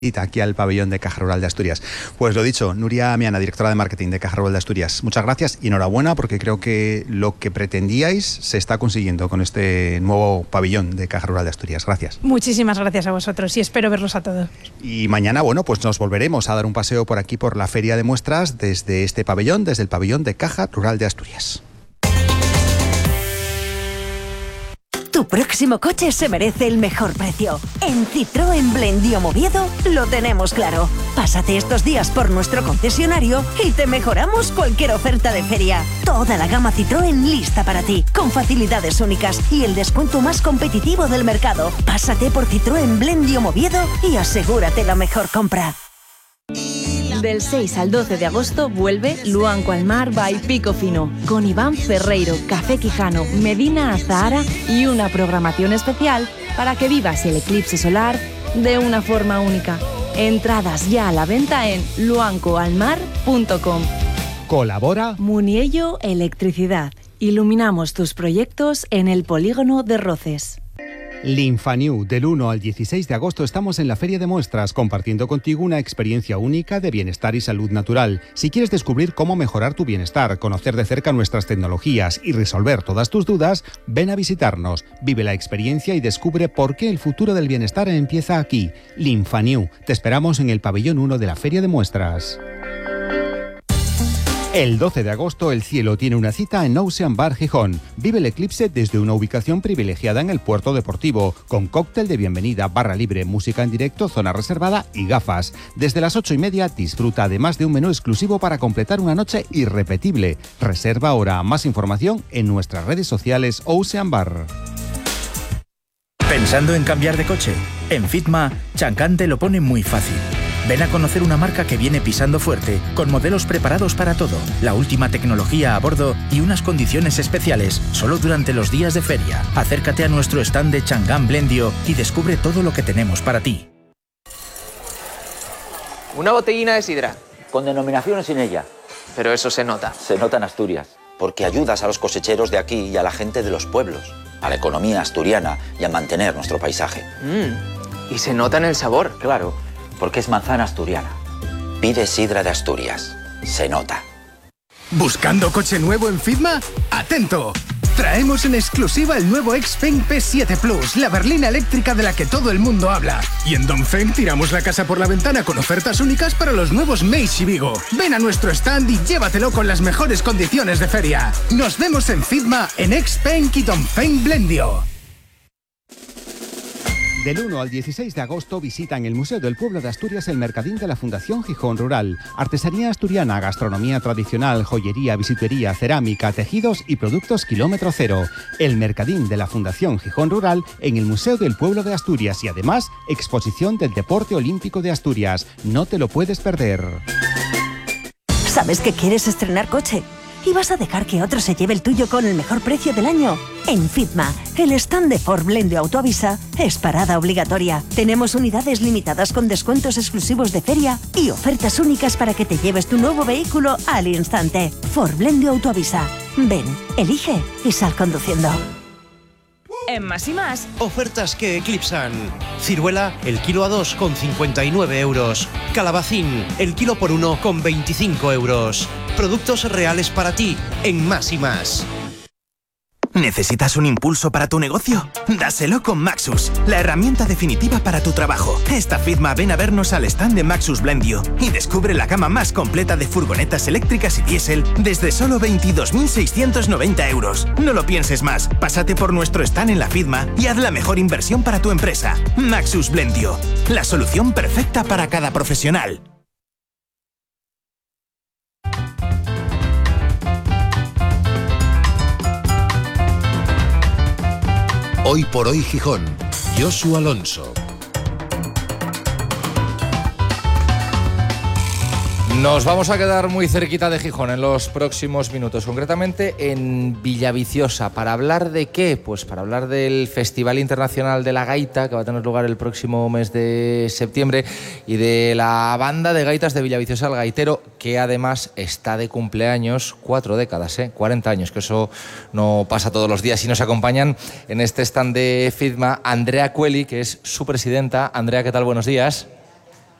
aquí al pabellón de Caja Rural de Asturias. Pues lo dicho, Nuria Miana, directora de marketing de Caja Rural de Asturias, muchas gracias y enhorabuena, porque creo que lo que pretendíais se está consiguiendo con este nuevo pabellón de Caja Rural de Asturias. Gracias. Muchísimas gracias a vosotros y espero verlos a todos. Y mañana, bueno, pues nos volveremos a dar un paseo por aquí por la feria de muestras desde este pabellón, desde el pabellón de Caja Rural de Asturias. Tu próximo coche se merece el mejor precio. En Citroën Blendio Moviedo lo tenemos claro. Pásate estos días por nuestro concesionario y te mejoramos cualquier oferta de feria. Toda la gama Citroën lista para ti, con facilidades únicas y el descuento más competitivo del mercado. Pásate por Citroën Blendio Moviedo y asegúrate la mejor compra. Del 6 al 12 de agosto vuelve Luanco al Mar by Pico Fino, con Iván Ferreiro, Café Quijano, Medina Azahara y una programación especial para que vivas el eclipse solar de una forma única. Entradas ya a la venta en luancoalmar.com. Colabora Muniello Electricidad. Iluminamos tus proyectos en el polígono de Roces. Linfanew, del 1 al 16 de agosto estamos en la Feria de Muestras compartiendo contigo una experiencia única de bienestar y salud natural. Si quieres descubrir cómo mejorar tu bienestar, conocer de cerca nuestras tecnologías y resolver todas tus dudas, ven a visitarnos, vive la experiencia y descubre por qué el futuro del bienestar empieza aquí. Linfanew, te esperamos en el pabellón 1 de la Feria de Muestras. El 12 de agosto el cielo tiene una cita en Ocean Bar Gijón. Vive el eclipse desde una ubicación privilegiada en el puerto deportivo, con cóctel de bienvenida, barra libre, música en directo, zona reservada y gafas. Desde las 8:30 disfruta además de un menú exclusivo para completar una noche irrepetible. Reserva ahora. Más información en nuestras redes sociales Ocean Bar. ¿Pensando en cambiar de coche? En Fitma, Chang'an te lo pone muy fácil. Ven a conocer una marca que viene pisando fuerte, con modelos preparados para todo, la última tecnología a bordo y unas condiciones especiales, solo durante los días de feria. Acércate a nuestro stand de Chang'an Blendio y descubre todo lo que tenemos para ti. Una botellina de sidra. Con denominaciones sin ella. Pero eso se nota. Se nota en Asturias. Porque ayudas a los cosecheros de aquí y a la gente de los pueblos, a la economía asturiana y a mantener nuestro paisaje. Y se nota en el sabor. Claro, porque es manzana asturiana. Pide sidra de Asturias. Se nota. ¿Buscando coche nuevo en Fitma? ¡Atento! Traemos en exclusiva el nuevo Xpeng P7 Plus, la berlina eléctrica de la que todo el mundo habla. Y en Dongfeng tiramos la casa por la ventana con ofertas únicas para los nuevos Meishi Vigo. Ven a nuestro stand y llévatelo con las mejores condiciones de feria. Nos vemos en Fitma, en Xpeng y Dongfeng Blendio. Del 1 al 16 de agosto visita en el Museo del Pueblo de Asturias el Mercadín de la Fundación Gijón Rural. Artesanía asturiana, gastronomía tradicional, joyería, bisutería, cerámica, tejidos y productos kilómetro cero. El Mercadín de la Fundación Gijón Rural en el Museo del Pueblo de Asturias y además exposición del Deporte Olímpico de Asturias. No te lo puedes perder. ¿Sabes que quieres estrenar coche? ¿Y vas a dejar que otro se lleve el tuyo con el mejor precio del año? En Fitma, el stand de Ford Blendio Autoavisa es parada obligatoria. Tenemos unidades limitadas con descuentos exclusivos de feria y ofertas únicas para que te lleves tu nuevo vehículo al instante. Ford Blendio Autoavisa. Ven, elige y sal conduciendo. En Más y Más, ofertas que eclipsan. Ciruela, el kilo a 2 con 59 euros. Calabacín, el kilo por 1 con 25 euros. Productos reales para ti, en Más y Más. ¿Necesitas un impulso para tu negocio? Dáselo con Maxus, la herramienta definitiva para tu trabajo. Esta Fitma ven a vernos al stand de Maxus Blendio y descubre la gama más completa de furgonetas eléctricas y diésel desde solo 22.690 euros. No lo pienses más, pásate por nuestro stand en la Fitma y haz la mejor inversión para tu empresa. Maxus Blendio, la solución perfecta para cada profesional. Hoy por hoy Gijón, Josu Alonso. Nos vamos a quedar muy cerquita de Gijón en los próximos minutos, concretamente en Villaviciosa. ¿Para hablar de qué? Pues para hablar del Festival Internacional de la Gaita, que va a tener lugar el próximo mes de septiembre, y de la banda de gaitas de Villaviciosa El Gaitero, que además está de cumpleaños, 4 décadas, 40 años, que eso no pasa todos los días. Y nos acompañan en este stand de Fitma Andrea Cueli, que es su presidenta. Andrea, ¿qué tal? Buenos días.